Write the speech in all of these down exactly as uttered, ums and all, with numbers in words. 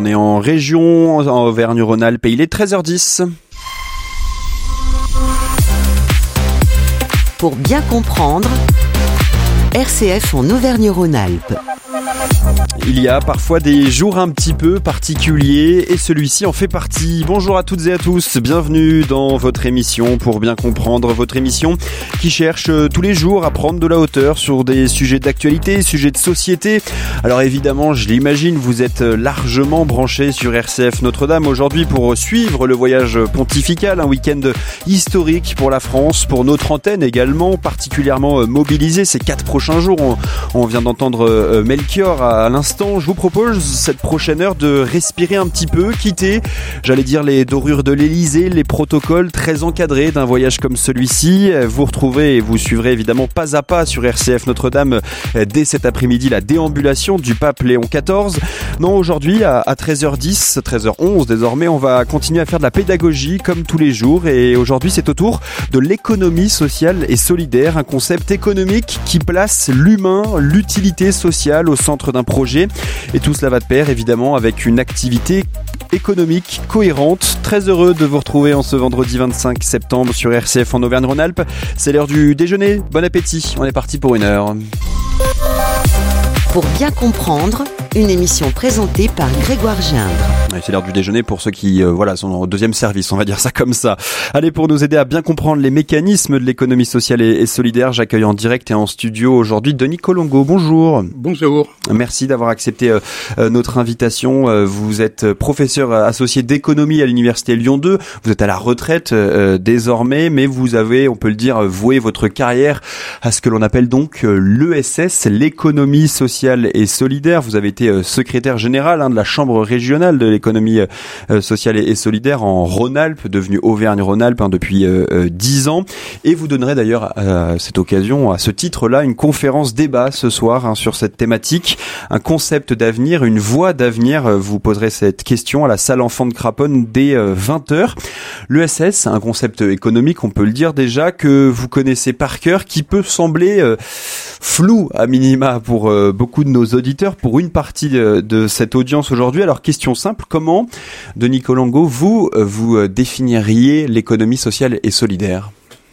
est en région, en Auvergne-Rhône-Alpes, et il est treize heures dix. Pour bien comprendre, R C F en Auvergne-Rhône-Alpes. Il y a parfois des jours un petit peu particuliers et celui-ci en fait partie. Bonjour à toutes et à tous, bienvenue dans votre émission Pour bien comprendre, votre émission qui cherche tous les jours à prendre de la hauteur sur des sujets d'actualité, sujets de société. Alors évidemment, je l'imagine, vous êtes largement branchés sur R C F Notre-Dame aujourd'hui pour suivre le voyage pontifical, un week-end historique pour la France, pour notre antenne également, particulièrement mobilisée ces quatre prochains jours. On, on vient d'entendre Melchior à, à l'instant. Je vous propose cette prochaine heure de respirer un petit peu, quitter, j'allais dire, les dorures de l'Élysée, les protocoles très encadrés d'un voyage comme celui-ci. Vous retrouverez et vous suivrez évidemment pas à pas sur R C F Notre-Dame dès cet après-midi la déambulation du pape Léon quatorze. Non, aujourd'hui à treize heures dix, treize heures onze désormais, on va continuer à faire de la pédagogie comme tous les jours et aujourd'hui c'est au tour de l'économie sociale et solidaire, un concept économique qui place l'humain, l'utilité sociale au centre d'un projet. Et tout cela va de pair évidemment avec une activité économique cohérente. Très heureux de vous retrouver en ce vendredi vingt-cinq septembre sur R C F en Auvergne-Rhône-Alpes. C'est l'heure du déjeuner. Bon appétit. On est parti pour une heure. Pour bien comprendre, une émission présentée par Grégoire Gindre. C'est l'heure du déjeuner pour ceux qui euh, voilà, sont au deuxième service, on va dire ça comme ça. Allez, pour nous aider à bien comprendre les mécanismes de l'économie sociale et, et solidaire, j'accueille en direct et en studio aujourd'hui Denis Colongo. Bonjour. Bonjour. Merci d'avoir accepté euh, euh, notre invitation. Euh, vous êtes professeur associé d'économie à l'université Lyon deux. Vous êtes à la retraite euh, désormais, mais vous avez, on peut le dire, voué votre carrière à ce que l'on appelle donc euh, l'E S S, l'économie sociale et solidaire. Vous avez été euh, secrétaire général hein, de la Chambre régionale de l'économie euh, sociale et, et solidaire en Rhône-Alpes, devenu Auvergne-Rhône-Alpes hein, depuis euh, dix ans. Et vous donnerez d'ailleurs à, à cette occasion, à ce titre-là, une conférence débat ce soir hein, sur cette thématique, un concept d'avenir, une voie d'avenir. Vous poserez cette question à la salle Enfant de Craponne dès euh, vingt heures. L'E S S, un concept économique, on peut le dire déjà, que vous connaissez par cœur, qui peut sembler euh, flou à minima pour euh, beaucoup de nos auditeurs, pour une partie de, de cette audience aujourd'hui. Alors, question simple, comment, Denis Colongo, vous, vous définiriez l'économie sociale et solidaire ?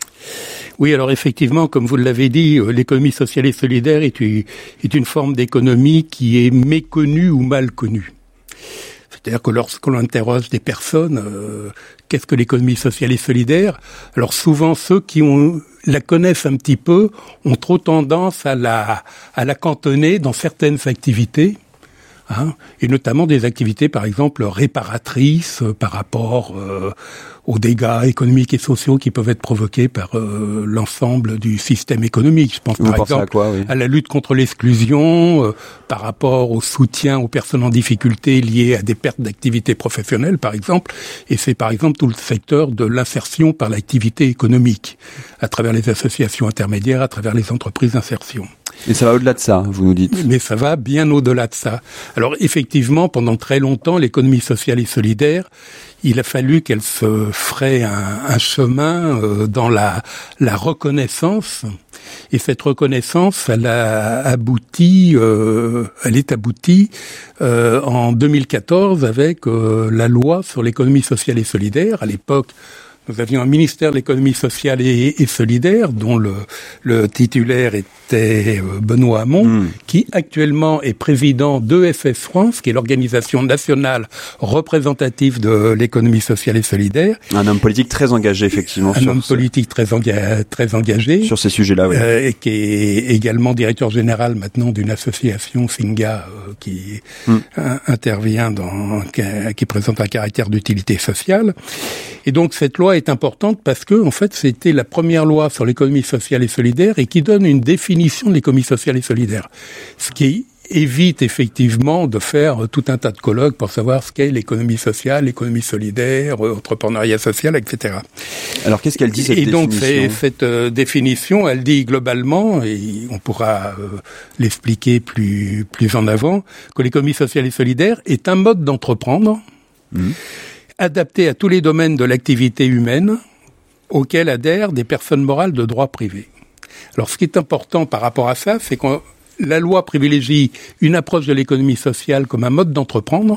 Oui, alors effectivement, comme vous l'avez dit, l'économie sociale et solidaire est une, est une forme d'économie qui est méconnue ou mal connue. C'est-à-dire que lorsqu'on interroge des personnes, euh, qu'est-ce que l'économie sociale et solidaire ? Alors souvent, ceux qui ont, la connaissent un petit peu ont trop tendance à la, à la cantonner dans certaines activités. Hein, et notamment des activités, par exemple, réparatrices euh, par rapport euh, aux dégâts économiques et sociaux qui peuvent être provoqués par euh, l'ensemble du système économique. Je pense Vous par pensez exemple à, quoi, oui. à la lutte contre l'exclusion, euh, par rapport au soutien aux personnes en difficulté liées à des pertes d'activité professionnelle, par exemple. Et c'est par exemple tout le secteur de l'insertion par l'activité économique, à travers les associations intermédiaires, à travers les entreprises d'insertion. Et ça va au-delà de ça, vous nous dites. Mais ça va bien au-delà de ça. Alors effectivement, pendant très longtemps, l'économie sociale et solidaire, il a fallu qu'elle se fraie un, un chemin euh, dans la, la reconnaissance. Et cette reconnaissance, elle a abouti, euh, elle est aboutie euh, en deux mille quatorze avec euh, la loi sur l'économie sociale et solidaire. À l'époque, nous avions un ministère de l'économie sociale et, et solidaire dont le, le titulaire était Benoît Hamon, mmh. qui actuellement est président d'E F S France, qui est l'organisation nationale représentative de l'économie sociale et solidaire. Un homme politique très engagé, effectivement. Un sur homme ce... politique très, enga... très engagé. Sur ces sujets-là, oui. Euh, et qui est également directeur général maintenant d'une association Singa euh, qui mmh. euh, intervient dans, qui, qui présente un caractère d'utilité sociale. Et donc cette loi est importante parce que, en fait, c'était la première loi sur l'économie sociale et solidaire et qui donne une définition de l'économie sociale et solidaire. Ce qui évite effectivement de faire tout un tas de colloques pour savoir ce qu'est l'économie sociale, l'économie solidaire, l'entrepreneuriat social, et cetera. Alors qu'est-ce qu'elle dit cette et définition ? Et donc c'est, cette euh, définition, elle dit globalement, et on pourra euh, l'expliquer plus, plus en avant, que l'économie sociale et solidaire est un mode d'entreprendre mmh. adapté à tous les domaines de l'activité humaine auquel adhèrent des personnes morales de droit privé. Alors ce qui est important par rapport à ça, c'est que la loi privilégie une approche de l'économie sociale comme un mode d'entreprendre,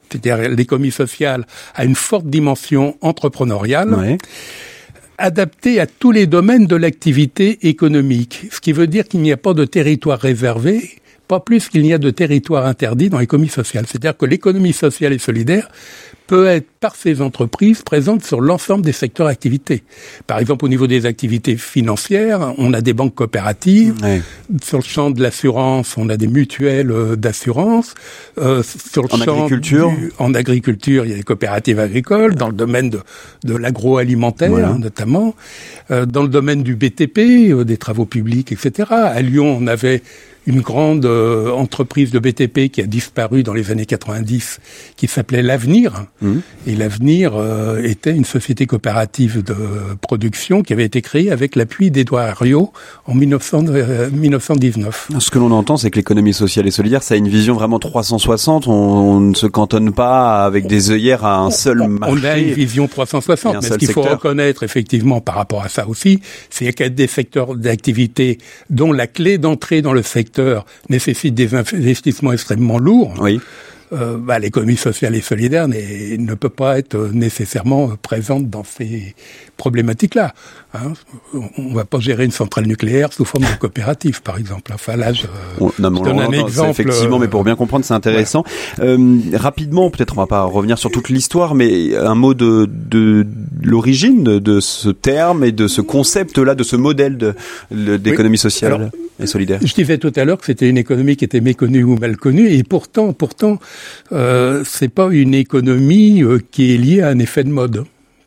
c'est-à-dire l'économie sociale a une forte dimension entrepreneuriale, ouais. adaptée à tous les domaines de l'activité économique, ce qui veut dire qu'il n'y a pas de territoire réservé, pas plus qu'il n'y a de territoire interdit dans l'économie sociale. C'est-à-dire que l'économie sociale et solidaire peut être, par ces entreprises, présente sur l'ensemble des secteurs d'activité. Par exemple, au niveau des activités financières, on a des banques coopératives. Ouais. Sur le champ de l'assurance, on a des mutuelles d'assurance. Euh, sur le en champ agriculture du, En agriculture, il y a des coopératives agricoles. Dans le domaine de, de l'agroalimentaire, voilà. notamment. Euh, dans le domaine du B T P, euh, des travaux publics, et cetera. À Lyon, on avait une grande euh, entreprise de B T P qui a disparu dans les années quatre-vingt-dix, qui s'appelait l'Avenir. Mmh. Et l'Avenir euh, était une société coopérative de production qui avait été créée avec l'appui d'Édouard Herriot en mille neuf cents, euh, mille neuf cent dix-neuf. Ce que l'on entend, c'est que l'économie sociale et solidaire, ça a une vision vraiment trois cent soixante. On, on ne se cantonne pas avec des œillères à un seul on, marché. On a une vision trois cent soixante, mais ce qu'il secteur. faut reconnaître effectivement par rapport à ça aussi, c'est qu'il y a des secteurs d'activité dont la clé d'entrée dans le secteur nécessite des investissements extrêmement lourds. Oui. Euh, bah, l'économie sociale et solidaire n'est, ne peut pas être nécessairement présente dans ces problématiques-là. Hein. On ne va pas gérer une centrale nucléaire sous forme de coopérative, par exemple. Enfin, là, je, on, non, je donne un exemple. Effectivement, mais pour bien comprendre, c'est intéressant. Ouais. Euh, rapidement, peut-être on ne va pas revenir sur toute l'histoire, mais un mot de, de, de l'origine de, de ce terme et de ce concept-là, de ce modèle de, de, d'économie sociale Alors, et solidaire. Je disais tout à l'heure que c'était une économie qui était méconnue ou mal connue, et pourtant, pourtant, euh, c'est pas une économie euh, qui est liée à un effet de mode.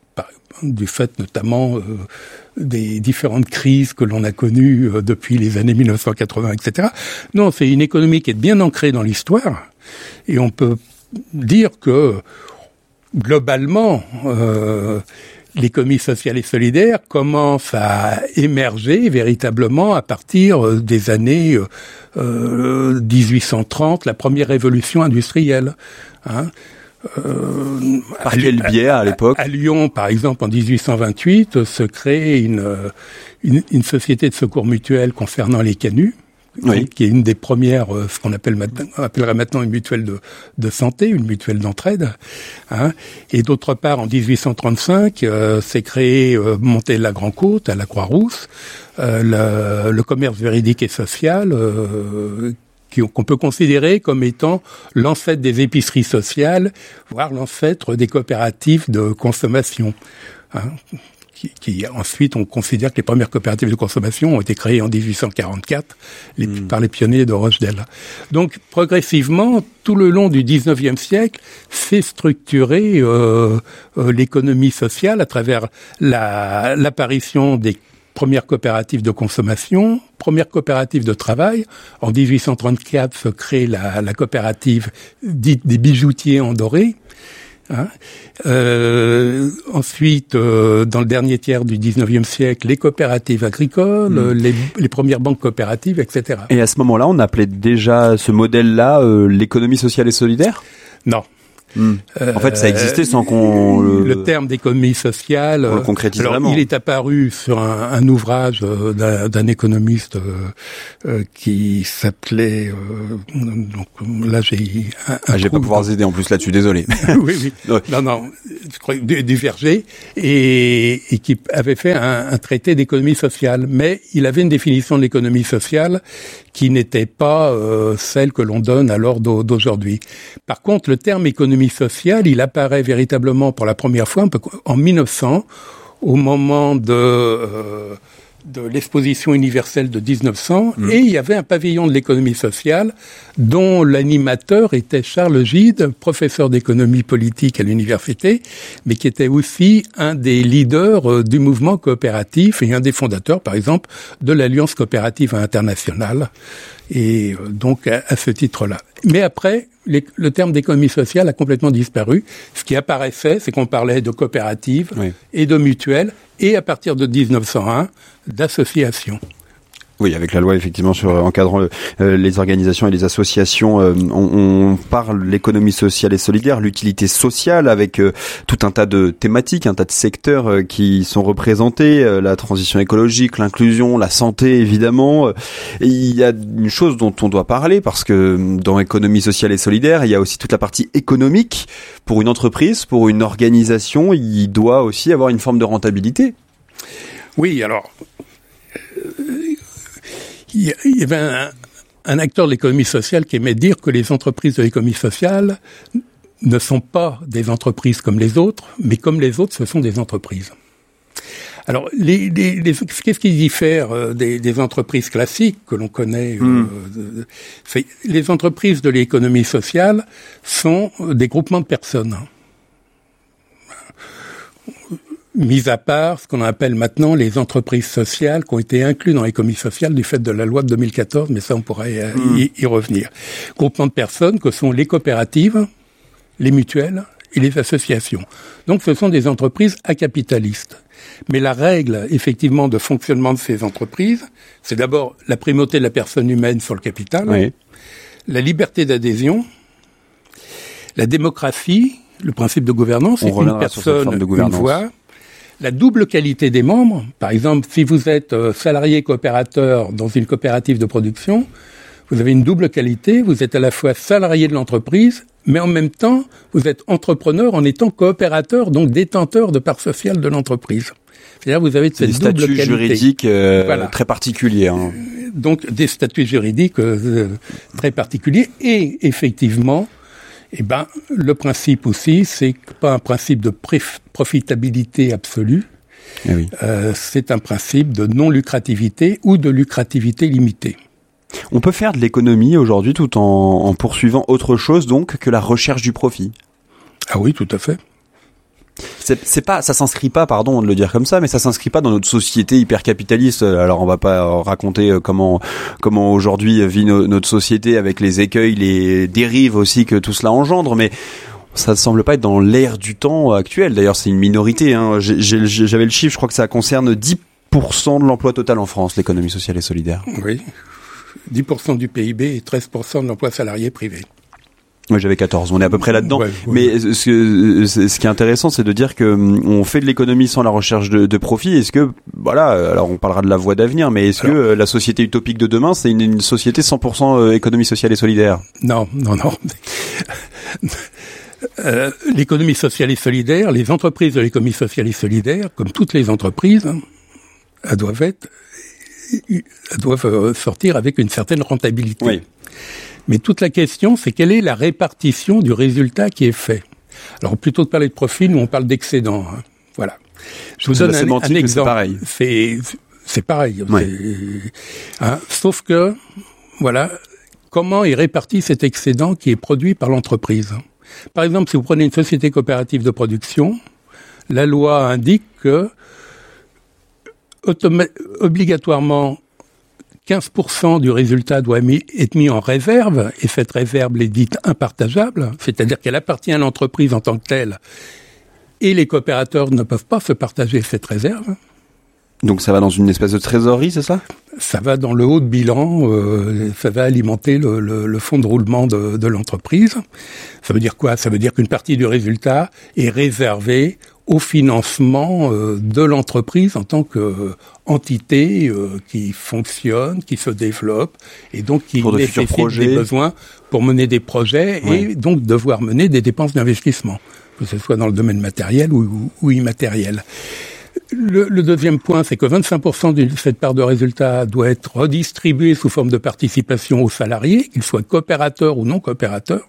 Du fait notamment euh, des différentes crises que l'on a connues euh, depuis les années mille neuf cent quatre-vingts, et cetera. Non, c'est une économie qui est bien ancrée dans l'histoire, et on peut dire que, globalement, euh, l'économie sociale et solidaire commence à émerger véritablement à partir des années euh, dix-huit cent trente, la première révolution industrielle, hein. Euh, Par quel biais à l'époque ? À, à Lyon, par exemple, en dix-huit cent vingt-huit, se crée une, une, une société de secours mutuel concernant les canuts, oui. qui est une des premières, ce qu'on appelle maintenant, appellerait maintenant une mutuelle de, de santé, une mutuelle d'entraide. Hein. Et d'autre part, en dix-huit cent trente-cinq, euh, s'est créé euh, Montet-la-Grand-Côte, à la Croix-Rousse, euh, le, le commerce véridique et social, euh, qu'on peut considérer comme étant l'ancêtre des épiceries sociales, voire l'ancêtre des coopératives de consommation. Hein, qui, qui ensuite, on considère que les premières coopératives de consommation ont été créées en dix-huit cent quarante-quatre les, mmh. par les pionniers de Rochdale. Donc, progressivement, tout le long du dix-neuvième siècle, s'est structurée euh, euh, l'économie sociale à travers la, l'apparition des première coopérative de consommation, première coopérative de travail. En dix-huit cent trente-quatre se crée la, la coopérative dite des bijoutiers en doré. Hein. Euh, ensuite, euh, dans le dernier tiers du dix-neuvième siècle, les coopératives agricoles, mmh. les, les premières banques coopératives, et cetera. Et à ce moment-là, on appelait déjà ce modèle-là euh, l'économie sociale et solidaire ? Non. Mmh. En fait, ça existait sans qu'on le... le terme d'économie sociale. On le concrétise alors, vraiment. Il est apparu sur un, un ouvrage euh, d'un, d'un économiste euh, euh, qui s'appelait. Euh, donc là, j'ai. Un, un ah, je vais pas pouvoir vous aider en plus là-dessus. Désolé. oui, oui. Ouais. Non, non. Je crois du, du Verger et, et qui avait fait un, un traité d'économie sociale, mais il avait une définition de l'économie sociale qui n'était pas euh, celle que l'on donne à l'heure d'aujourd'hui. Par contre, le terme économie sociale, il apparaît véritablement pour la première fois en mille neuf cents, au moment de, euh, de l'exposition universelle de dix-neuf cents, mmh. et il y avait un pavillon de l'économie sociale dont l'animateur était Charles Gide, professeur d'économie politique à l'université, mais qui était aussi un des leaders euh, du mouvement coopératif et un des fondateurs, par exemple, de l'Alliance coopérative internationale. Et euh, donc, à, à ce titre-là. Mais après, les, le terme d'économie sociale a complètement disparu. Ce qui apparaissait, c'est qu'on parlait de coopératives oui. et de mutuelles, et à partir de dix-neuf cent un, d'associations. Oui, avec la loi effectivement sur encadrant euh, les organisations et les associations, euh, on, on parle de l'économie sociale et solidaire, l'utilité sociale avec euh, tout un tas de thématiques, un tas de secteurs euh, qui sont représentés, euh, la transition écologique, l'inclusion, la santé évidemment. Et il y a une chose dont on doit parler parce que dans économie sociale et solidaire, il y a aussi toute la partie économique. Pour une entreprise, pour une organisation, il doit aussi avoir une forme de rentabilité. Oui, alors... Euh... Il y avait un, un acteur de l'économie sociale qui aimait dire que les entreprises de l'économie sociale ne sont pas des entreprises comme les autres, mais comme les autres, ce sont des entreprises. Alors, les, les, les, qu'est-ce qui diffère des, des entreprises classiques que l'on connaît mmh. euh, c'est, les entreprises de l'économie sociale sont des groupements de personnes. Mis à part ce qu'on appelle maintenant les entreprises sociales qui ont été incluses dans l'économie sociale du fait de la loi de deux mille quatorze, mais ça on pourrait euh, mmh. y, y revenir. Groupement de personnes que sont les coopératives, les mutuelles et les associations. Donc ce sont des entreprises acapitalistes. Mais la règle, effectivement, de fonctionnement de ces entreprises, c'est d'abord la primauté de la personne humaine sur le capital, oui. la liberté d'adhésion, la démocratie, le principe de gouvernance, c'est une personne, une voix, la double qualité des membres. Par exemple, si vous êtes salarié coopérateur dans une coopérative de production, vous avez une double qualité. Vous êtes à la fois salarié de l'entreprise, mais en même temps, vous êtes entrepreneur en étant coopérateur, donc détenteur de parts sociales de l'entreprise. C'est-à-dire vous avez cette double qualité. Des statuts juridiques euh, voilà. très particuliers. Hein. Donc des statuts juridiques euh, très particuliers. Et effectivement, eh ben, le principe aussi, c'est pas un principe de préf- profitabilité absolue. Eh oui. euh, c'est un principe de non-lucrativité ou de lucrativité limitée. On peut faire de l'économie aujourd'hui tout en, en poursuivant autre chose donc que la recherche du profit. Ah oui, tout à fait. C'est, c'est pas, ça s'inscrit pas, pardon de le dire comme ça, mais ça s'inscrit pas dans notre société hyper capitaliste. Alors on va pas raconter comment comment aujourd'hui vit no, notre société avec les écueils, les dérives aussi que tout cela engendre, mais ça ne semble pas être dans l'air du temps actuel. D'ailleurs, c'est une minorité. Hein. J'ai, j'ai, j'avais le chiffre, je crois que ça concerne dix pour cent de l'emploi total en France, l'économie sociale et solidaire. Oui, dix pour cent du P I B et treize pour cent de l'emploi salarié privé. Moi, j'avais quatorze. On est à peu près là-dedans. Ouais, ouais. Mais ce, ce, ce qui est intéressant, c'est de dire que on fait de l'économie sans la recherche de, de profit. Est-ce que, voilà, alors on parlera de la voie d'avenir, mais est-ce alors, que la société utopique de demain, c'est une, une société cent pour cent économie sociale et solidaire? Non, non, non. euh, l'économie sociale et solidaire, les entreprises de l'économie sociale et solidaire, comme toutes les entreprises, elles doivent être, elles doivent sortir avec une certaine rentabilité. Oui. Mais toute la question, c'est quelle est la répartition du résultat qui est fait. Alors, plutôt que de parler de profit, nous, on parle d'excédent. Hein. Voilà. Je vous donne un, un exemple. C'est pareil. C'est, c'est pareil. Oui. C'est, hein, sauf que, voilà, comment est réparti cet excédent qui est produit par l'entreprise. Par exemple, si vous prenez une société coopérative de production, la loi indique que, automa- obligatoirement, quinze pour cent du résultat doit être mis en réserve, et cette réserve est dite impartageable, c'est-à-dire qu'elle appartient à l'entreprise en tant que telle, et les coopérateurs ne peuvent pas se partager cette réserve. Donc ça va dans une espèce de trésorerie, c'est ça ? Ça va dans le haut de bilan, euh, ça va alimenter le, le, le fonds de roulement de, de l'entreprise. Ça veut dire quoi ? Ça veut dire qu'une partie du résultat est réservée au financement euh, de l'entreprise en tant qu'entité euh, euh, qui fonctionne, qui se développe et donc qui de nécessite des besoins pour mener des projets ouais. et donc devoir mener des dépenses d'investissement, que ce soit dans le domaine matériel ou, ou, ou immatériel. Le, le deuxième point, c'est que vingt-cinq pour cent de cette part de résultat doit être redistribuée sous forme de participation aux salariés, qu'ils soient coopérateurs ou non coopérateurs.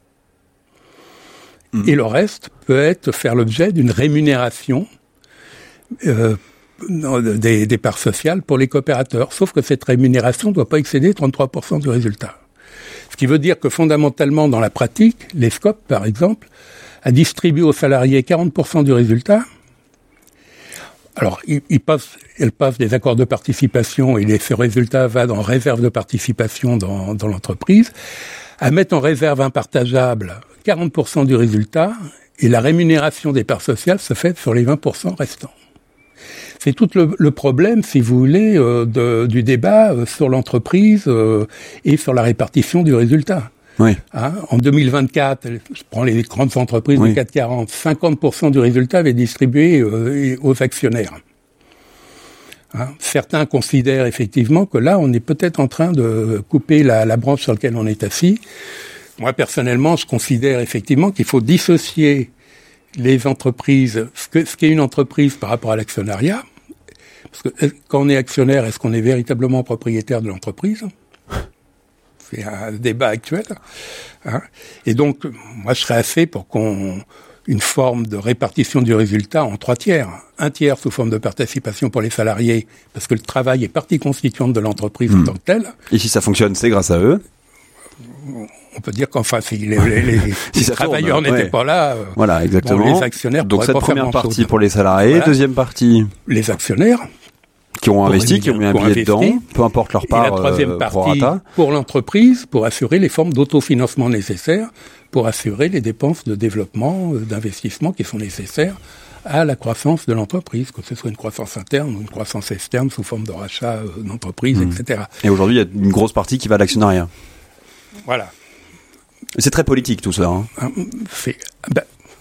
Et le reste peut être faire l'objet d'une rémunération euh, des, des parts sociales pour les coopérateurs. Sauf que cette rémunération ne doit pas excéder trente-trois pour cent du résultat. Ce qui veut dire que fondamentalement, dans la pratique, les S C O P, par exemple, a distribué aux salariés quarante pour cent du résultat. Alors, ils, ils passent, elles passent des accords de participation et les, ce résultat va dans réserve de participation dans, dans l'entreprise, à mettre en réserve impartageable quarante pour cent du résultat, et la rémunération des parts sociales se fait sur les vingt pour cent restants. C'est tout le, le problème, si vous voulez, euh, de, du débat euh, sur l'entreprise euh, et sur la répartition du résultat. Oui. Hein, en deux mille vingt-quatre, je prends les grandes entreprises oui. du CAC quarante, cinquante pour cent du résultat avait distribué euh, aux actionnaires. Hein, certains considèrent effectivement que là, on est peut-être en train de couper la, la branche sur laquelle on est assis. Moi, personnellement, je considère effectivement qu'il faut dissocier les entreprises, ce, que, ce qu'est une entreprise par rapport à l'actionnariat. Parce que quand on est actionnaire, est-ce qu'on est véritablement propriétaire de l'entreprise ? C'est un débat actuel. Hein. Et donc, moi, je serais assez pour qu'on une forme de répartition du résultat en trois tiers. Un tiers sous forme de participation pour les salariés, parce que le travail est partie constituante de l'entreprise mmh. en tant que telle. Et si ça fonctionne, c'est grâce à eux ? On peut dire qu'enfin, si les, les, les, si les travailleurs tourne, n'étaient ouais. pas là, voilà, exactement. Bon, les actionnaires donc cette pas première faire partie chose. Pour les salariés, voilà. Deuxième partie les actionnaires qui ont investi, qui ont mis un billet dedans, peu importe leur part. Et la troisième euh, partie pour l'entreprise, pour assurer les formes d'autofinancement nécessaires, pour assurer les dépenses de développement, d'investissement qui sont nécessaires à la croissance de l'entreprise, que ce soit une croissance interne ou une croissance externe sous forme de rachat d'entreprise, mmh. et cetera. Et aujourd'hui, il y a une grosse partie qui va à l'actionnariat. Voilà. C'est très politique tout ça. Hein. C'est, ben,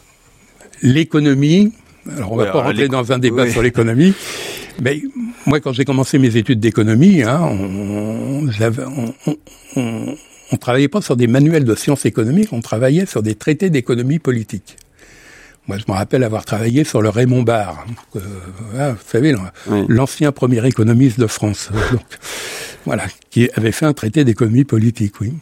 l'économie, alors on ne ouais, va pas rentrer dans un débat oui. sur l'économie, mais moi quand j'ai commencé mes études d'économie, hein, on, on, on, on, on travaillait pas sur des manuels de sciences économiques, on travaillait sur des traités d'économie politique. Moi, je me rappelle avoir travaillé sur le Raymond Barre, euh, ah, vous savez, oui. l'ancien premier économiste de France, donc, voilà, qui avait fait un traité d'économie politique, oui.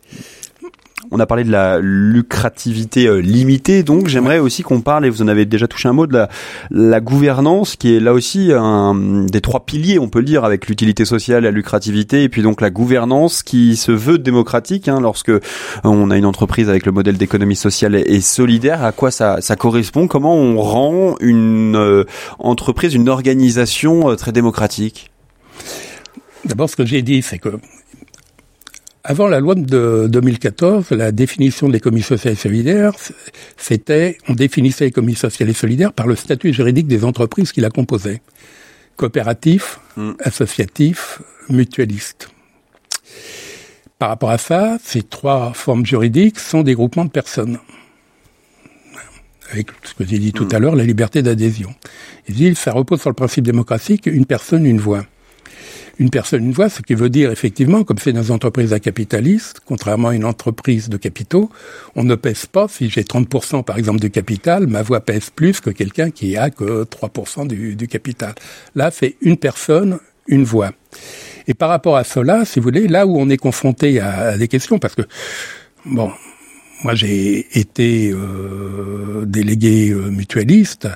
On a parlé de la lucrativité euh, limitée, donc j'aimerais aussi qu'on parle, et vous en avez déjà touché un mot, de la, la gouvernance, qui est là aussi un des trois piliers, on peut le dire, avec l'utilité sociale, la lucrativité, et puis donc la gouvernance qui se veut démocratique, hein, lorsque on a une entreprise avec le modèle d'économie sociale et solidaire. À quoi ça, ça correspond ? Comment on rend une euh, entreprise, une organisation euh, très démocratique ? D'abord, ce que j'ai dit, c'est que avant la loi de deux mille quatorze, la définition de l'économie sociale et solidaire, c'était, on définissait l'économie sociale et solidaire par le statut juridique des entreprises qui la composaient. Coopératif, mmh. associatif, mutualiste. Par rapport à ça, ces trois formes juridiques sont des groupements de personnes. Avec ce que j'ai dit tout mmh. à l'heure, la liberté d'adhésion. Il dit, ça repose sur le principe démocratique, une personne, une voix. Une personne, une voix, ce qui veut dire effectivement, comme c'est dans les entreprises à capitalistes, contrairement à une entreprise de capitaux, on ne pèse pas, si j'ai trente pour cent par exemple du capital, ma voix pèse plus que quelqu'un qui a que trois pour cent du, du capital. Là, c'est une personne, une voix. Et par rapport à cela, si vous voulez, là où on est confronté à, à des questions, parce que, bon, moi j'ai été euh, délégué euh, mutualiste,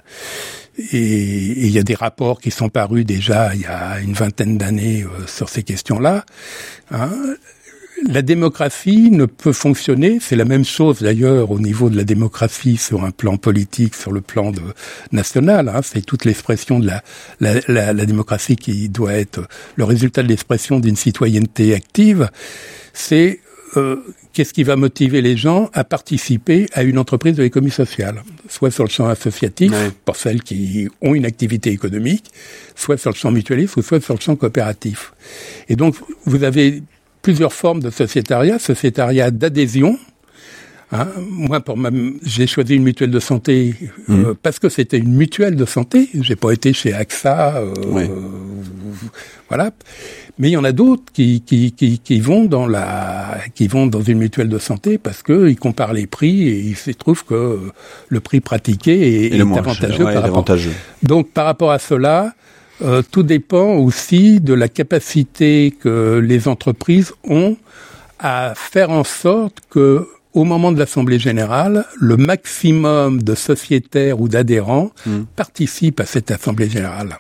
et il y a des rapports qui sont parus déjà il y a une vingtaine d'années euh, sur ces questions-là. Hein. La démocratie ne peut fonctionner, c'est la même chose d'ailleurs au niveau de la démocratie sur un plan politique, sur le plan de, national. Hein. C'est toute l'expression de la, la, la, la démocratie qui doit être le résultat de l'expression d'une citoyenneté active. C'est euh, qu'est-ce qui va motiver les gens à participer à une entreprise de l'économie sociale, soit sur le champ associatif, oui. pour celles qui ont une activité économique, soit sur le champ mutualiste, ou soit sur le champ coopératif. Et donc, vous avez plusieurs formes de sociétariat, sociétariat d'adhésion. Hein, moi, pour ma, j'ai choisi une mutuelle de santé euh, mmh. parce que c'était une mutuelle de santé. J'ai pas été chez A X A, euh, oui. euh, voilà. Mais il y en a d'autres qui, qui, qui, qui vont dans la, qui vont dans une mutuelle de santé parce que ils comparent les prix et il se trouve que le prix pratiqué est, est avantageux ouais, par rapport. Avantageux. Donc, par rapport à cela, euh, tout dépend aussi de la capacité que les entreprises ont à faire en sorte que au moment de l'Assemblée générale, le maximum de sociétaires ou d'adhérents mmh. participent à cette Assemblée générale.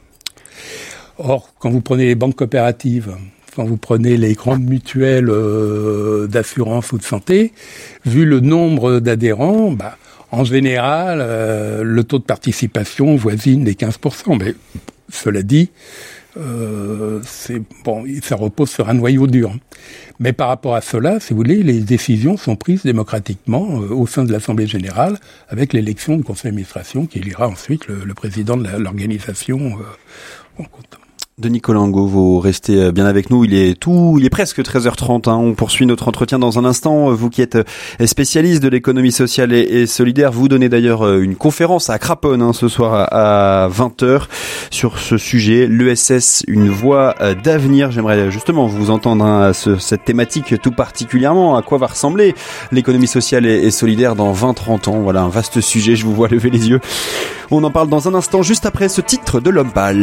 Or, quand vous prenez les banques coopératives, quand vous prenez les grandes mutuelles euh, d'assurance ou de santé, vu le nombre d'adhérents, bah, en général, euh, le taux de participation voisine les quinze pour cent. Mais cela dit, euh, c'est bon, ça repose sur un noyau dur. Mais par rapport à cela, si vous voulez, les décisions sont prises démocratiquement euh, au sein de l'Assemblée générale, avec l'élection du conseil d'administration qui élira ensuite le, le président de la, l'organisation. Euh, en compte. Denis Colingo, vous restez bien avec nous. Il est tout, il est presque treize heures trente. Hein. On poursuit notre entretien dans un instant. Vous qui êtes spécialiste de l'économie sociale et, et solidaire, vous donnez d'ailleurs une conférence à Craponne hein, ce soir à, à vingt heures sur ce sujet. L'E S S, une voie d'avenir. J'aimerais justement vous entendre hein, à ce, cette thématique tout particulièrement. À quoi va ressembler l'économie sociale et, et solidaire dans vingt trente ans? Voilà, un vaste sujet. Je vous vois lever les yeux. On en parle dans un instant, juste après ce titre de L'Homme Pâle.